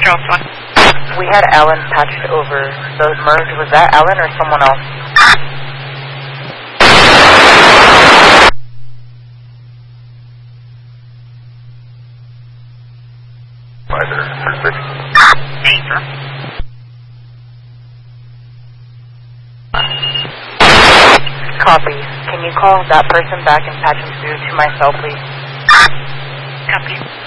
Charles 1. We had Alan patched over the merge. Was that Alan or someone else? Either 6. Danger. Copy. Can you call that person back and patch him through to my cell, please? Copy.